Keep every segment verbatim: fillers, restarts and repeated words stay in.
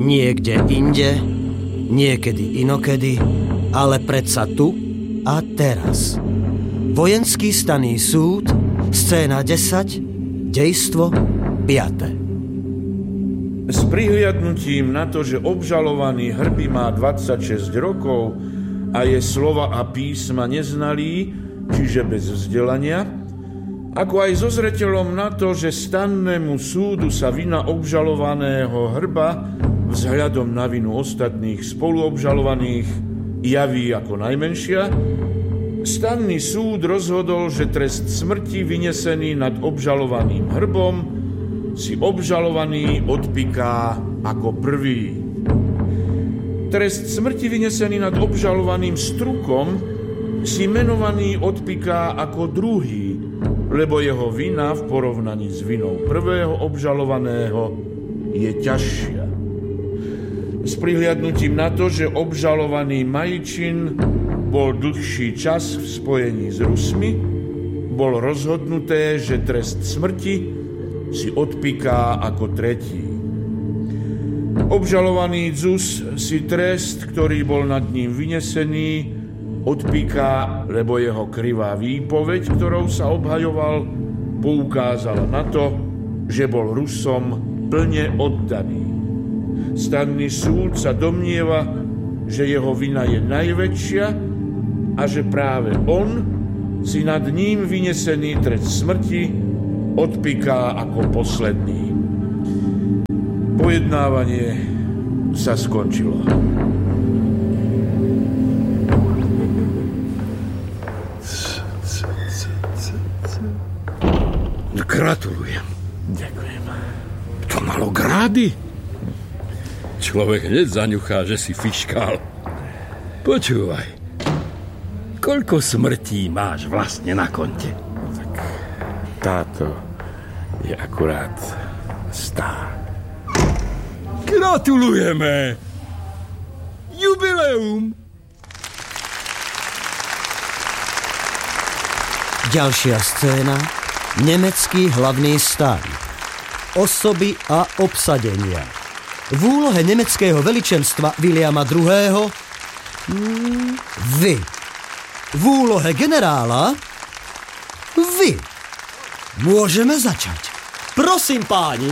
Niekde inde, niekedy inokedy, ale predsa tu a teraz. Vojenský stanný súd, scéna desať, dejstvo piate. S prihliadnutím na to, že obžalovaný Hrby má dvadsaťšesť rokov a je slova a písma neznalý, čiže bez vzdelania, ako aj so zreteľom na to, že stannému súdu sa vina obžalovaného Hrba vzhľadom na vinu ostatných spoluobžalovaných javí ako najmenšia, stanný súd rozhodol, že trest smrti vynesený nad obžalovaným Hrbom si obžalovaný odpiká ako prvý. Trest smrti vynesený nad obžalovaným Strukom si menovaný odpiká ako druhý, lebo jeho vina v porovnaní s vinou prvého obžalovaného je ťažšia. S prihliadnutím na to, že obžalovaný Majčin bol dlhší čas v spojení s Rusmi, bol rozhodnuté, že trest smrti si odpiká ako tretí. Obžalovaný Dzus si trest, ktorý bol nad ním vynesený, odpiká, lebo jeho krivá výpoveď, ktorou sa obhajoval, poukázala na to, že bol Rusom plne oddaný. Stanný súd sa domnieva, že jeho vina je najväčšia a že práve on si nad ním vynesený trest smrti odpiká ako posledný. Pojednávanie sa skončilo. Gratulujem. Ďakujem. To malo grády. Človek hneď zaňuchá, že si fiškál. Počúvaj, koľko smrtí máš vlastne na konte? Tak táto je akurát stá. Gratulujeme! Jubileum! Ďalšia scéna. Nemecký hlavný stán. Osoby a obsadenia. V úlohe nemeckého veličenstva Viliama druhého. Mm, vy. V úlohe generála. Vy. Môžeme začať. Prosím, páni.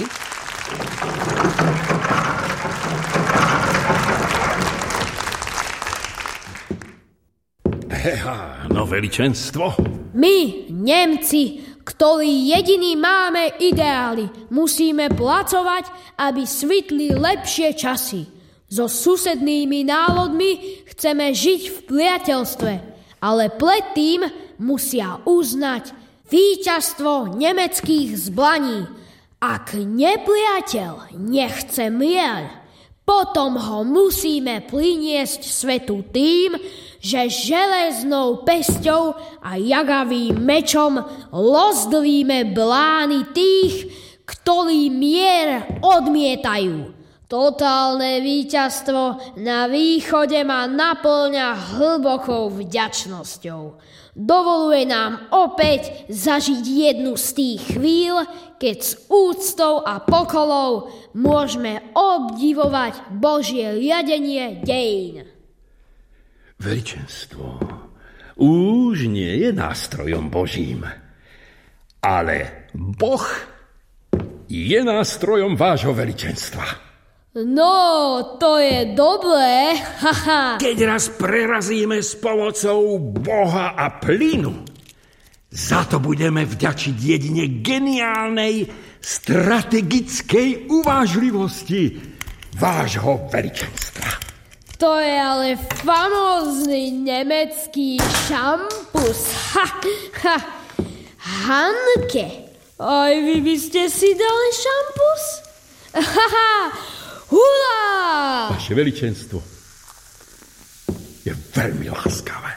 Heha, no veličenstvo. My, Nemci, ktorí jediní máme ideály, musíme pracovať, aby svitli lepšie časy. So susednými národmi chceme žiť v priateľstve, ale predtým musia uznať víťazstvo nemeckých zbraní. Ak nepriateľ nechce mier, potom ho musíme priniesť svetu tým, že železnou pesťou a jagavým mečom rozdríme blány tých, ktorí mier odmietajú. Totálne víťazstvo na východe ma naplňa hlbokou vďačnosťou. Dovoluje nám opäť zažiť jednu z tých chvíľ, keď s úctou a pokorou môžeme obdivovať Božie riadenie dejín. Veličenstvo už nie je nástrojom Božím, ale Boh je nástrojom vášho veličenstva. No, to je dobré. Haha. Keď raz prerazíme s pomocou Boha a plynu, za to budeme vďačiť jedine geniálnej strategickej uvážlivosti vášho veličenstva. To je ale famózny nemecký šampus. Ha, ha. Hanke, aj vy by ste si dali šampus? Haha, hurá! Vaše veličenstvo je veľmi láskavé.